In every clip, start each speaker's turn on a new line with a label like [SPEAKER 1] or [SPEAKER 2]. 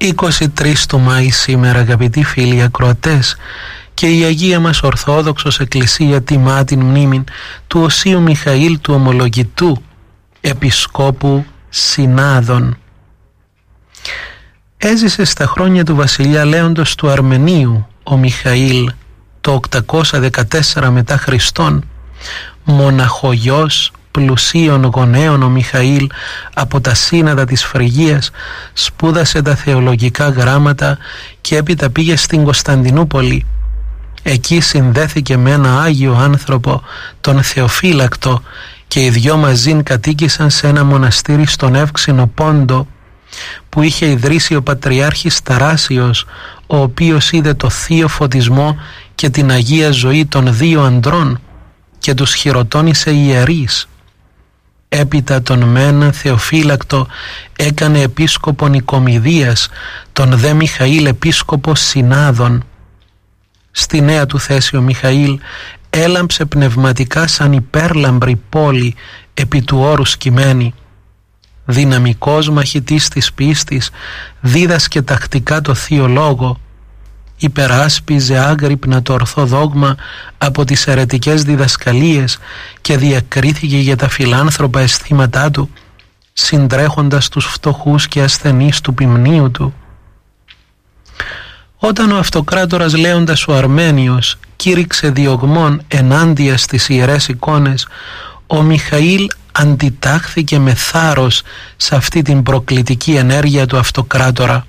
[SPEAKER 1] 23 του Μάη σήμερα, αγαπητοί φίλοι ακροατές, και η Αγία μας Ορθόδοξος Εκκλησία τιμά την μνήμη του Οσίου Μιχαήλ του Ομολογητού, Επισκόπου Συνάδων. Έζησε στα χρόνια του βασιλιά Λέοντος του Αρμενίου ο Μιχαήλ το 814 μετά Χριστόν. Μοναχογιός πλουσίων γονέων ο Μιχαήλ από τα σύνατα της Φρυγίας σπούδασε τα θεολογικά γράμματα και έπειτα πήγε στην Κωνσταντινούπολη. Εκεί συνδέθηκε με ένα Άγιο άνθρωπο, τον Θεοφύλακτο, και οι δυο μαζί κατοίκησαν σε ένα μοναστήρι στον Εύξηνο Πόντο που είχε ιδρύσει ο Πατριάρχης Ταράσιος, ο οποίος είδε το θείο φωτισμό και την Αγία ζωή των δύο ανδρών και τους χειροτώνησε ιερείς. Έπειτα τον μεν Θεοφύλακτο έκανε επίσκοπον Οικομηδίας, τον δε Μιχαήλ επίσκοπο Συνάδων. Στη νέα του θέση ο Μιχαήλ έλαμψε πνευματικά σαν υπέρλαμπρη πόλη επί του όρου σκυμμένη. Δυναμικός μαχητής της πίστης, δίδασκε τακτικά το Θείο Λόγο, υπεράσπιζε άγρυπνα το ορθό δόγμα από τις αιρετικές διδασκαλίες και διακρίθηκε για τα φιλάνθρωπα αισθήματά του, συντρέχοντας τους φτωχούς και ασθενείς του ποιμνίου του. Όταν ο αυτοκράτορας Λέοντας ο Αρμένιος κήρυξε διωγμών ενάντια στις ιερές εικόνες, ο Μιχαήλ αντιτάχθηκε με θάρρος σε αυτή την προκλητική ενέργεια του αυτοκράτορα.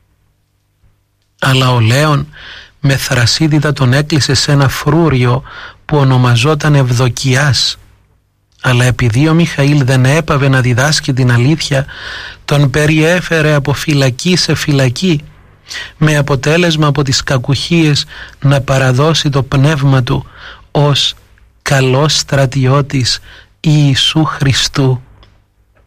[SPEAKER 1] Αλλά ο Λέων με θρασίτητα τον έκλεισε σε ένα φρούριο που ονομαζόταν Ευδοκιάς. Αλλά επειδή ο Μιχαήλ δεν έπαβε να διδάσκει την αλήθεια, τον περιέφερε από φυλακή σε φυλακή, με αποτέλεσμα από τις κακουχίες να παραδώσει το πνεύμα του ως καλός στρατιώτης Ιησού Χριστού.